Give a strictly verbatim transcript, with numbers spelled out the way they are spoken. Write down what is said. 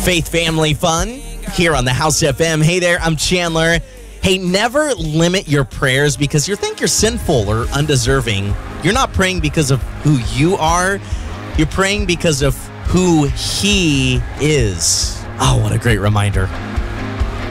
Faith Family Fun here on the House F M. Hey there, I'm Chandler. Hey, never limit your prayers because you think you're sinful or undeserving. You're not praying because of who you are. You're praying because of who He is. Oh, what a great reminder.